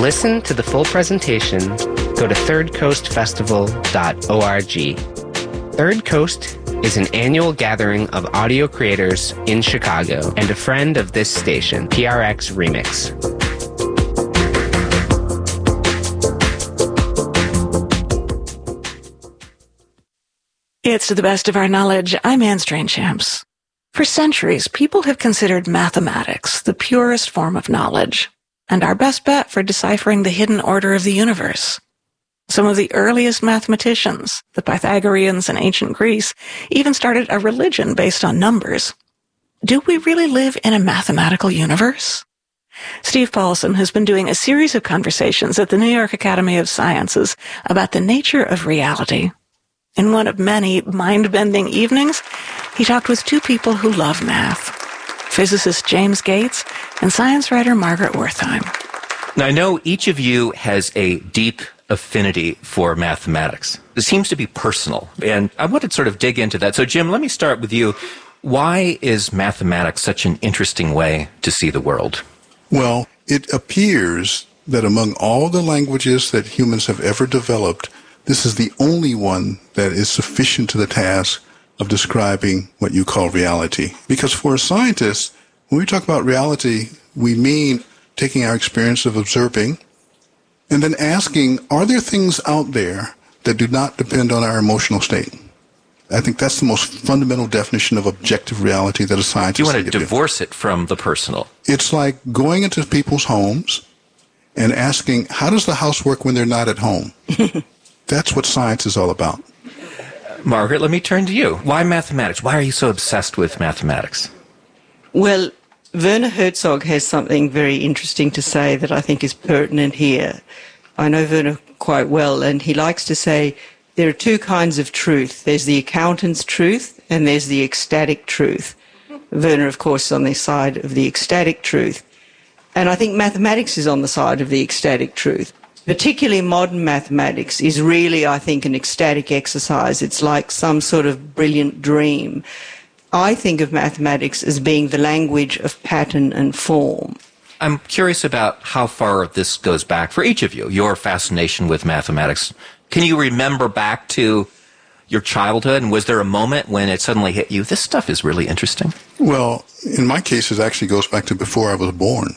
listen to the full presentation, go to thirdcoastfestival.org. Third Coast is an annual gathering of audio creators in Chicago and a friend of this station, PRX Remix. It's to the best of our knowledge. I'm Anne Strainchamps. For centuries, people have considered mathematics the purest form of knowledge, and our best bet for deciphering the hidden order of the universe. Some of the earliest mathematicians, the Pythagoreans in ancient Greece, even started a religion based on numbers. Do we really live in a mathematical universe? Steve Paulson has been doing a series of conversations at the New York Academy of Sciences about the nature of reality. In one of many mind-bending evenings, he talked with two people who love math, physicist James Gates and science writer Margaret Wertheim. Now, I know each of you has a deep affinity for mathematics. It seems to be personal, and I want to sort of dig into that. So, Jim, let me start with you. Why is mathematics such an interesting way to see the world? Well, it appears that among all the languages that humans have ever developed, this is the only one that is sufficient to the task of describing what you call reality. Because for a scientist, when we talk about reality, we mean taking our experience of observing and then asking, are there things out there that do not depend on our emotional state? I think that's the most fundamental definition of objective reality that a scientist can do. You want to divorce it from the personal. It's like going into people's homes and asking, how does the house work when they're not at home? That's what science is all about. Margaret, let me turn to you. Why mathematics? Why are you so obsessed with mathematics? Well, Werner Herzog has something very interesting to say that I think is pertinent here. I know Werner quite well, and he likes to say there are two kinds of truth. There's the accountant's truth, and there's the ecstatic truth. Werner, of course, is on the side of the ecstatic truth. And I think mathematics is on the side of the ecstatic truth. Particularly modern mathematics is really, I think, an ecstatic exercise. It's like some sort of brilliant dream. I think of mathematics as being the language of pattern and form. I'm curious about how far this goes back for each of you, your fascination with mathematics. Can you remember back to your childhood, and was there a moment when it suddenly hit you, this stuff is really interesting? Well, in my case, it actually goes back to before I was born.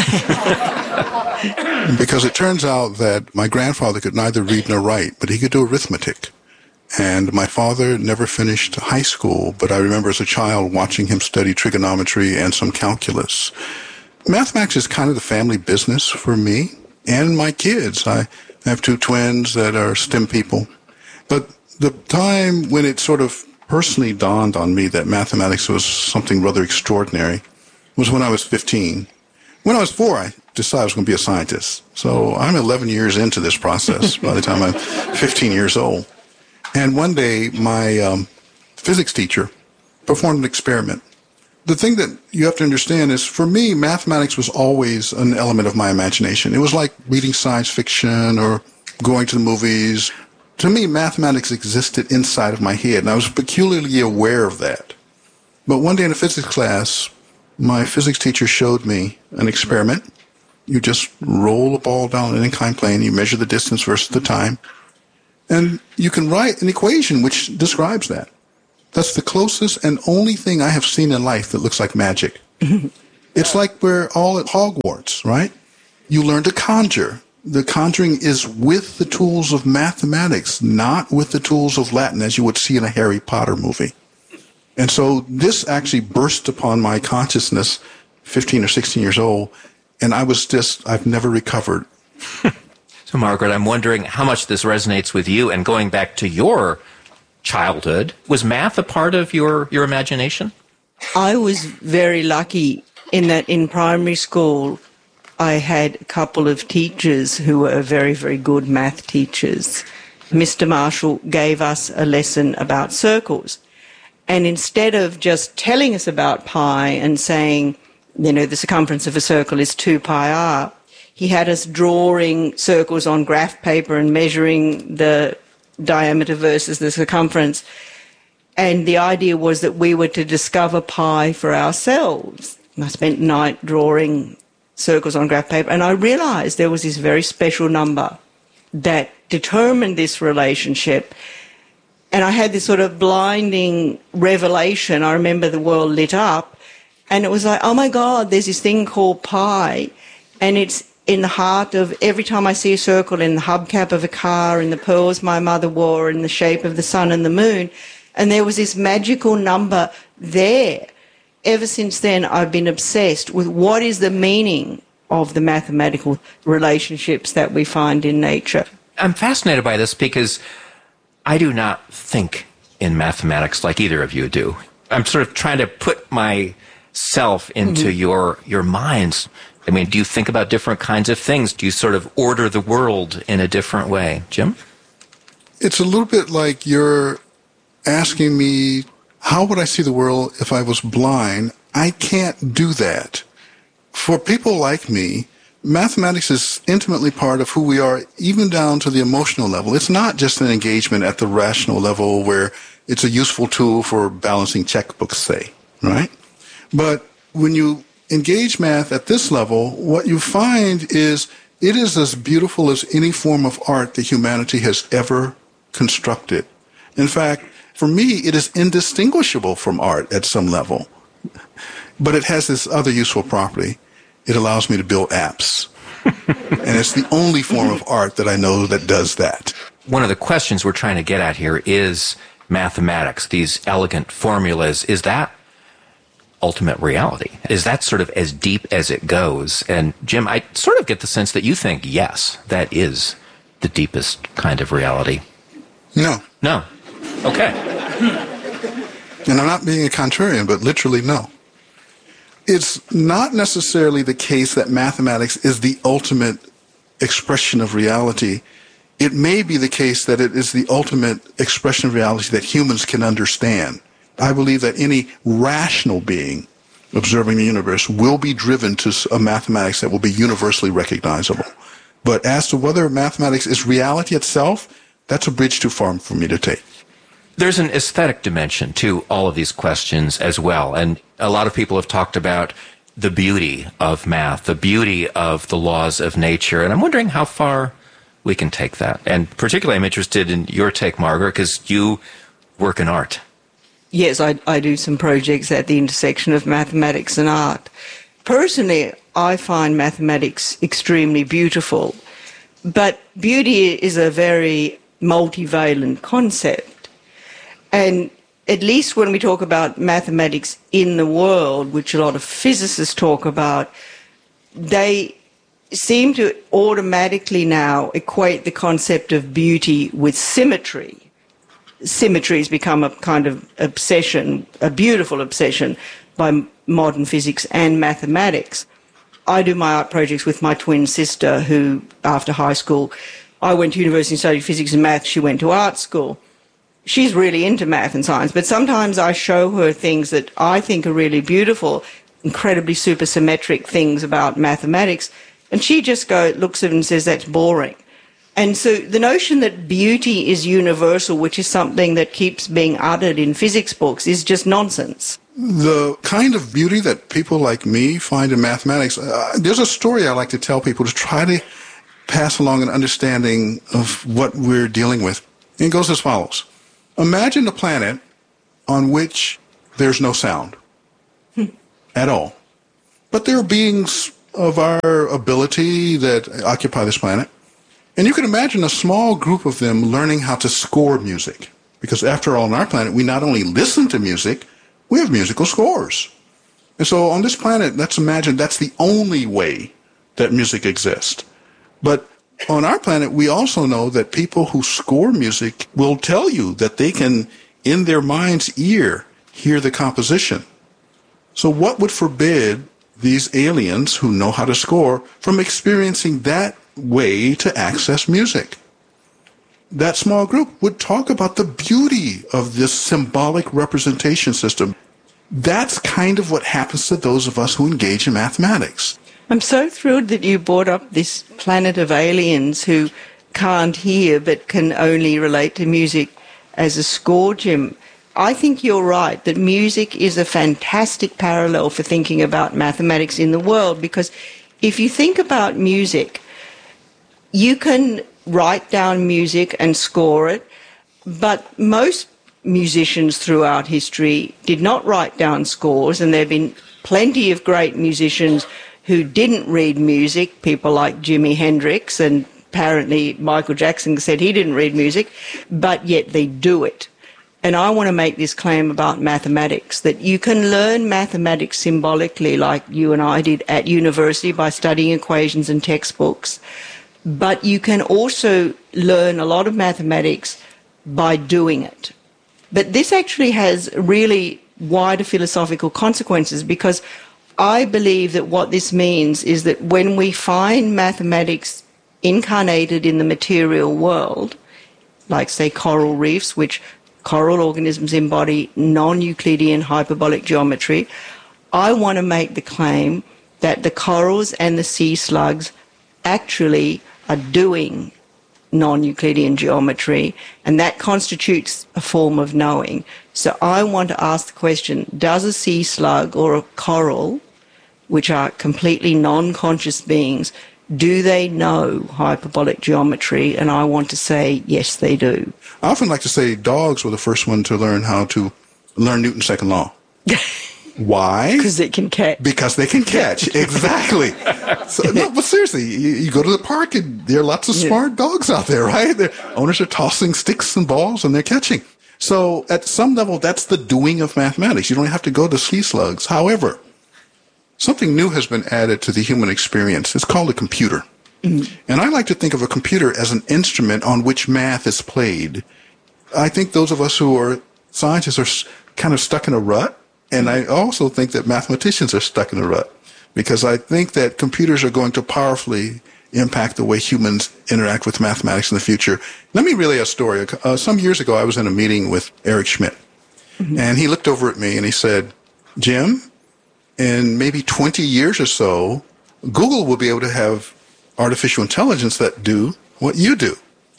Because it turns out that my grandfather could neither read nor write, but he could do arithmetic. And my father never finished high school, but I remember as a child watching him study trigonometry and some calculus. Mathematics is kind of the family business for me and my kids. I have two twins that are STEM people. But the time when it sort of personally dawned on me that mathematics was something rather extraordinary was when I was 15. When I was 4, I decided I was going to be a scientist. So I'm 11 years into this process by the time I'm 15 years old. And one day, my physics teacher performed an experiment. The thing that you have to understand is, for me, mathematics was always an element of my imagination. It was like reading science fiction or going to the movies. To me, mathematics existed inside of my head, and I was peculiarly aware of that. But one day in a physics class, my physics teacher showed me an experiment. You just roll a ball down an inclined plane, you measure the distance versus the time, and you can write an equation which describes that. That's the closest and only thing I have seen in life that looks like magic. It's like we're all at Hogwarts, right? You learn to conjure. The conjuring is with the tools of mathematics, not with the tools of Latin, as you would see in a Harry Potter movie. And so this actually burst upon my consciousness, 15 or 16 years old, and I've never recovered. So, Margaret, I'm wondering how much this resonates with you, and going back to your childhood, was math a part of your imagination? I was very lucky in that in primary school I had a couple of teachers who were very, very good math teachers. Mr. Marshall gave us a lesson about circles. And instead of just telling us about pi and saying, the circumference of a circle is 2 pi r, he had us drawing circles on graph paper and measuring the diameter versus the circumference. And the idea was that we were to discover pi for ourselves. And I spent the night drawing circles on graph paper, and I realized there was this very special number that determined this relationship. And I had this sort of blinding revelation. I remember the world lit up, and it was like, oh my God, there's this thing called pi, and it's in the heart of every time I see a circle in the hubcap of a car, in the pearls my mother wore, in the shape of the sun and the moon. And there was this magical number there. Ever since then, I've been obsessed with what is the meaning of the mathematical relationships that we find in nature. I'm fascinated by this because I do not think in mathematics like either of you do. I'm sort of trying to put myself into your minds. I mean, do you think about different kinds of things? Do you sort of order the world in a different way? Jim? It's a little bit like you're asking me, how would I see the world if I was blind? I can't do that. For people like me, mathematics is intimately part of who we are, even down to the emotional level. It's not just an engagement at the rational level where it's a useful tool for balancing checkbooks, say, right? But when you engage math at this level, what you find is it is as beautiful as any form of art that humanity has ever constructed. In fact, for me, it is indistinguishable from art at some level. But it has this other useful property. It allows me to build apps. And it's the only form of art that I know that does that. One of the questions we're trying to get at here is mathematics, these elegant formulas. Is that ultimate reality? Is that sort of as deep as it goes? And Jim, I sort of get the sense that you think, yes, that is the deepest kind of reality. No. No. Okay. And I'm not being a contrarian, but literally no. It's not necessarily the case that mathematics is the ultimate expression of reality. It may be the case that it is the ultimate expression of reality that humans can understand. I believe that any rational being observing the universe will be driven to a mathematics that will be universally recognizable. But as to whether mathematics is reality itself, that's a bridge too far for me to take. There's an aesthetic dimension to all of these questions as well. And a lot of people have talked about the beauty of math, the beauty of the laws of nature. And I'm wondering how far we can take that. And particularly I'm interested in your take, Margaret, because you work in art. Yes, I do some projects at the intersection of mathematics and art. Personally, I find mathematics extremely beautiful. But beauty is a very multivalent concept. And at least when we talk about mathematics in the world, which a lot of physicists talk about, they seem to automatically now equate the concept of beauty with symmetry. Symmetry has become a kind of obsession, a beautiful obsession by modern physics and mathematics. I do my art projects with my twin sister who, after high school, I went to university and studied physics and math. She went to art school. She's really into math and science, but sometimes I show her things that I think are really beautiful, incredibly supersymmetric things about mathematics, and she just looks at it and says, that's boring. And so the notion that beauty is universal, which is something that keeps being uttered in physics books, is just nonsense. The kind of beauty that people like me find in mathematics, there's a story I like to tell people to try to pass along an understanding of what we're dealing with. And it goes as follows. Imagine a planet on which there's no sound at all. But there are beings of our ability that occupy this planet. And you can imagine a small group of them learning how to score music. Because after all, on our planet, we not only listen to music, we have musical scores. And so on this planet, let's imagine that's the only way that music exists. But on our planet, we also know that people who score music will tell you that they can, in their mind's ear, hear the composition. So what would forbid these aliens who know how to score from experiencing that way to access music? That small group would talk about the beauty of this symbolic representation system. That's kind of what happens to those of us who engage in mathematics. I'm so thrilled that you brought up this planet of aliens who can't hear but can only relate to music as a score, Jim. I think you're right that music is a fantastic parallel for thinking about mathematics in the world, because if you think about music, you can write down music and score it, but most musicians throughout history did not write down scores, and there have been plenty of great musicians who didn't read music, people like Jimi Hendrix, and apparently Michael Jackson said he didn't read music, but yet they do it. And I want to make this claim about mathematics, that you can learn mathematics symbolically like you and I did at university by studying equations and textbooks, but you can also learn a lot of mathematics by doing it. But this actually has really wider philosophical consequences, because I believe that what this means is that when we find mathematics incarnated in the material world, like, say, coral reefs, which coral organisms embody non-Euclidean hyperbolic geometry, I want to make the claim that the corals and the sea slugs actually are doing non-Euclidean geometry, and that constitutes a form of knowing. So I want to ask the question, does a sea slug or a coral, which are completely non-conscious beings, do they know hyperbolic geometry? And I want to say, yes, they do. I often like to say dogs were the first one to learn how to learn Newton's second law. Why? Because it can catch. Because they can catch, exactly. So, no, but seriously, you go to the park and there are lots of smart dogs out there, right? Their owners are tossing sticks and balls and they're catching. So at some level, that's the doing of mathematics. You don't have to go to sea slugs. However, something new has been added to the human experience. It's called a computer. Mm-hmm. And I like to think of a computer as an instrument on which math is played. I think those of us who are scientists are kind of stuck in a rut. And I also think that mathematicians are stuck in a rut, because I think that computers are going to powerfully impact the way humans interact with mathematics in the future. Let me relay a story. Some years ago, I was in a meeting with Eric Schmidt, and he looked over at me and he said, Jim, in maybe 20 years or so, Google will be able to have artificial intelligence that do what you do.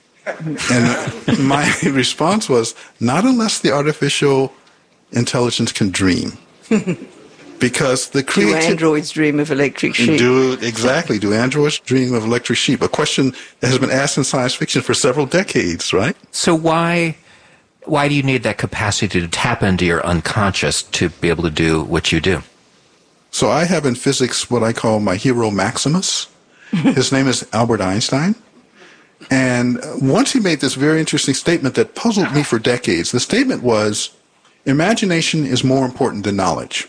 And my response was, not unless the artificial intelligence can dream. Because the Do androids dream of electric sheep? Do androids dream of electric sheep? A question that has been asked in science fiction for several decades, right? So why do you need that capacity to tap into your unconscious to be able to do what you do? So I have in physics what I call my hero Maximus. His name is Albert Einstein. And once he made this very interesting statement that puzzled me for decades. The statement was, imagination is more important than knowledge.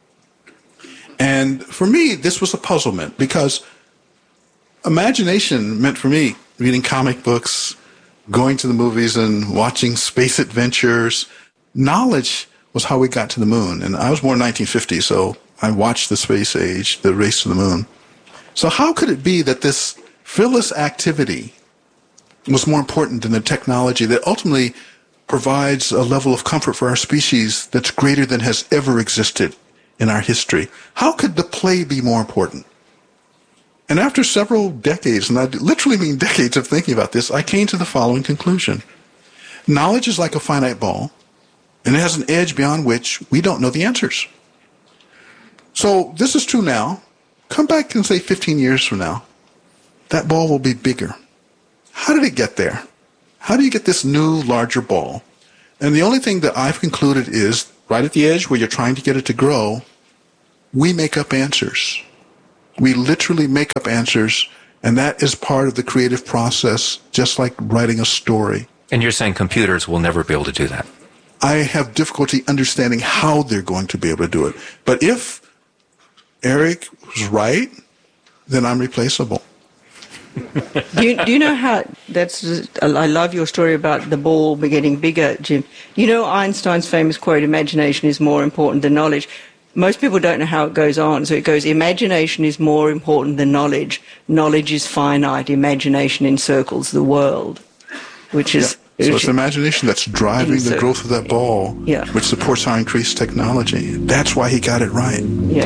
And for me, this was a puzzlement, because imagination meant for me reading comic books, going to the movies and watching space adventures. Knowledge was how we got to the moon. And I was born in 1950, so I watched the space age, the race to the moon. So how could it be that this frivolous activity was more important than the technology that ultimately provides a level of comfort for our species that's greater than has ever existed in our history? How could the play be more important? And after several decades, and I literally mean decades of thinking about this, I came to the following conclusion. Knowledge is like a finite ball, and it has an edge beyond which we don't know the answers. So this is true now. Come back and say 15 years from now, that ball will be bigger. How did it get there? How do you get this new, larger ball? And the only thing that I've concluded is, right at the edge where you're trying to get it to grow, we make up answers. We literally make up answers, and that is part of the creative process, just like writing a story. And you're saying computers will never be able to do that? I have difficulty understanding how they're going to be able to do it. But if Eric was right, then I'm replaceable. Do you know how I love your story about the ball getting bigger, Jim. You know Einstein's famous quote, imagination is more important than knowledge. Most people don't know how it goes on. So it goes, imagination is more important than knowledge. Knowledge is finite. Imagination encircles the world, which is... So it's imagination that's driving the growth of that ball, which supports our increased technology. That's why he got it right. Yeah.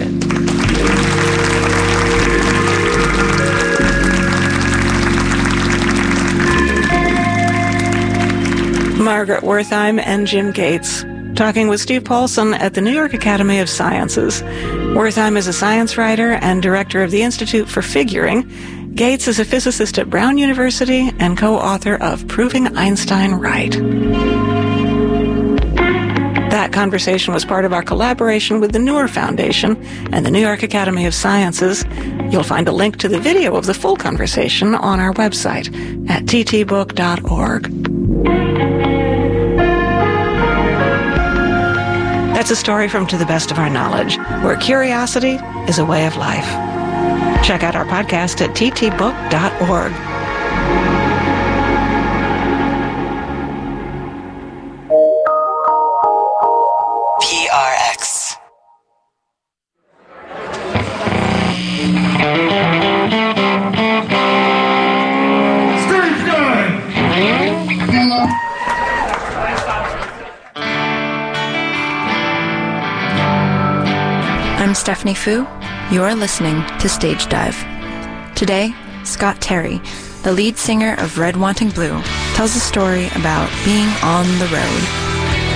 Margaret Wertheim and Jim Gates. talking with Steve Paulson at the New York Academy of Sciences. Wertheim is a science writer and director of the Institute for Figuring. Gates is a physicist at Brown University and co-author of Proving Einstein Right. That conversation was part of our collaboration with the Neuer Foundation and the New York Academy of Sciences. You'll find a link to the video of the full conversation on our website at ttbook.org. That's a story from To the Best of Our Knowledge, where curiosity is a way of life. Check out our podcast at ttbook.org. PRX. I'm Stephanie Fu. You are listening to Stage Dive. Today, Scott Terry, the lead singer of Red Wanting Blue, tells a story about being on the road.